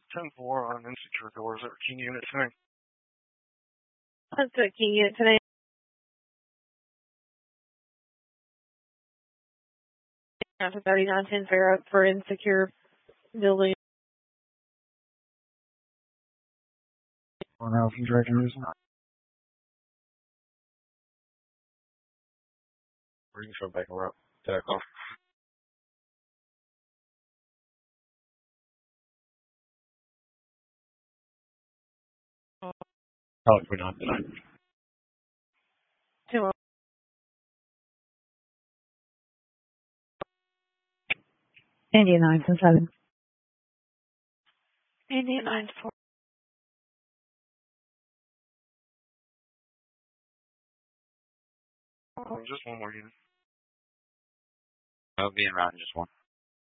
10-4 on insecure doors at King Unit tonight. That's at King Unit tonight. After 3910 fare up for insecure building. Or now from Dragon Reason. Or you can show back around. Back off. Oh, we're not tonight. 2 India 9-7. India 9-4. Just one more unit. I'll be in round just one.